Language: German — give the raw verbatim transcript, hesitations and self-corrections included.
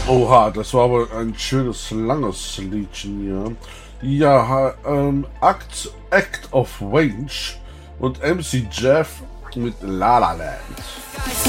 Oha, das war aber ein schönes, langes Liedchen hier. Ja, ha- ähm, Act, Act of Range und M C Jeff mit La La Land.